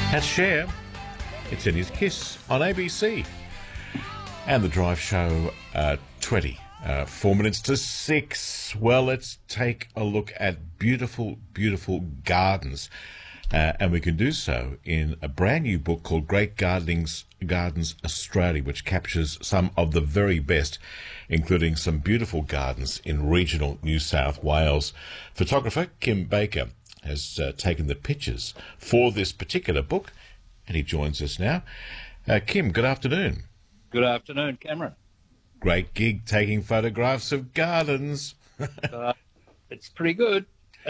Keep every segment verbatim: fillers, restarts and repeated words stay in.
That's Cher. It's in his Kiss on A B C. And the Drive Show, uh, twenty. Uh, four minutes to six. Well, let's take a look at beautiful, beautiful gardens. Uh, and we can do so in a brand new book called Great Gardenings, Gardens Australia, which captures some of the very best, including some beautiful gardens in regional New South Wales. Photographer Kim Baker has uh, taken the pictures for this particular book, and he joins us now. Uh, Kim, good afternoon. Good afternoon, Cameron. Great gig taking photographs of gardens. uh, it's pretty good.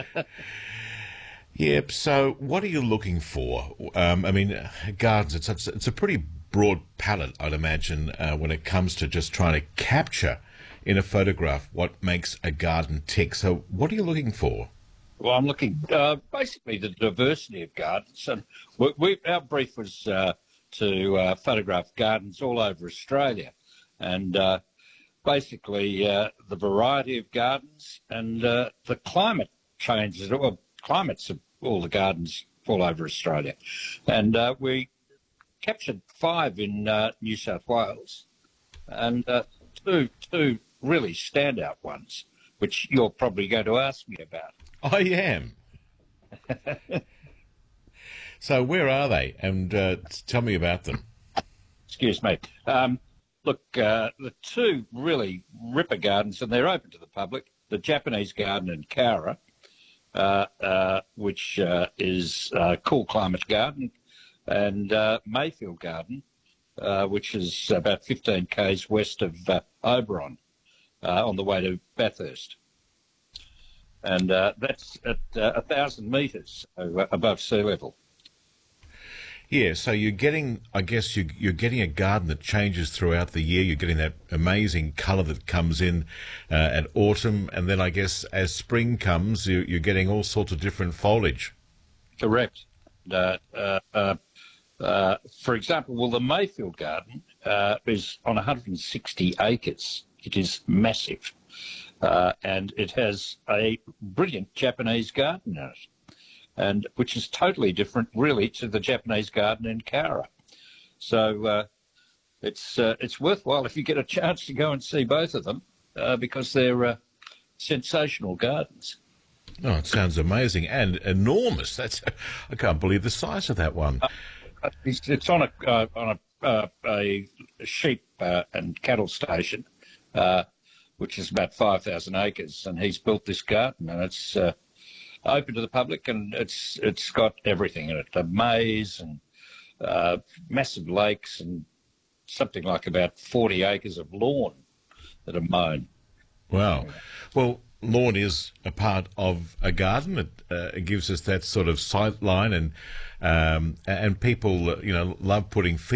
Yep, so what are you looking for? Um, I mean, gardens, it's, it's, it's a pretty broad palette, I'd imagine, uh, when it comes to just trying to capture in a photograph what makes a garden tick. So what are you looking for? Well, I'm looking uh, basically the diversity of gardens. And we, we, our brief was uh, to uh, photograph gardens all over Australia. And uh, basically uh, the variety of gardens and uh, the climate changes. Well, climates of all the gardens all over Australia. And uh, we captured five in uh, New South Wales and uh, two, two really standout ones, which you're probably going to ask me about. I am. So where are they? And uh, tell me about them. Excuse me. Um, look, uh, the two really ripper gardens, and they're open to the public, the Japanese Garden in Cowra, uh, uh, which uh, is a cool climate garden, and uh, Mayfield Garden, uh, which is about fifteen k's west of uh, Oberon, uh, on the way to Bathurst. And uh, that's at uh, one thousand metres above sea level. Yeah, so you're getting, I guess, you, you're getting a garden that changes throughout the year. You're getting that amazing colour that comes in uh, at autumn, and then I guess as spring comes, you, you're getting all sorts of different foliage. Correct. Uh, uh, uh, uh, for example, well, the Mayfield Garden uh, is on one hundred sixty acres. It is massive. Uh, and it has a brilliant Japanese garden in it, and which is totally different, really, to the Japanese garden in Cowra. So uh, it's uh, it's worthwhile if you get a chance to go and see both of them, uh, because they're uh, sensational gardens. Oh, it sounds amazing and enormous. That's I can't believe the size of that one. Uh, it's, it's on a uh, on a, uh, a sheep uh, and cattle station. Uh, which is about five thousand acres, and he's built this garden, and it's uh, open to the public, and it's it's got everything in it, a maze and uh, massive lakes and something like about forty acres of lawn that are mown. Wow. Well, lawn is a part of a garden. It, uh, it gives us that sort of sight line, and um, and people, you know, love putting